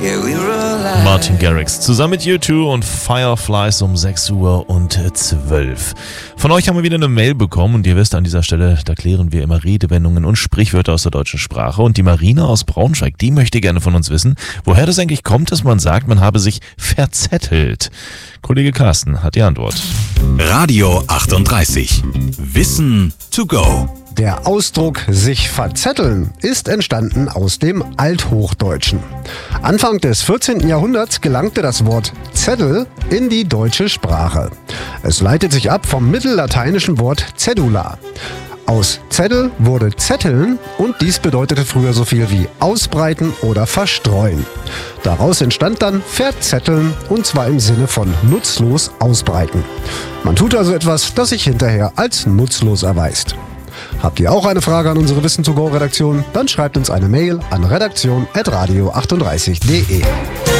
Martin Garrix zusammen mit U2 und Fireflies um 6:12 Uhr. Von euch haben wir wieder eine Mail bekommen und ihr wisst, an dieser Stelle, da klären wir immer Redewendungen und Sprichwörter aus der deutschen Sprache. Und die Marina aus Braunschweig, die möchte gerne von uns wissen, woher das eigentlich kommt, dass man sagt, man habe sich verzettelt. Kollege Carsten hat die Antwort. Radio 38. Wissen to go. Der Ausdruck sich verzetteln ist entstanden aus dem Althochdeutschen. Anfang des 14. Jahrhunderts gelangte das Wort Zettel in die deutsche Sprache. Es leitet sich ab vom mittellateinischen Wort Cedula. Aus Zettel wurde Zetteln und dies bedeutete früher so viel wie ausbreiten oder verstreuen. Daraus entstand dann verzetteln und zwar im Sinne von nutzlos ausbreiten. Man tut also etwas, das sich hinterher als nutzlos erweist. Habt ihr auch eine Frage an unsere Wissen to go Redaktion? Dann schreibt uns eine Mail an redaktion@radio38.de.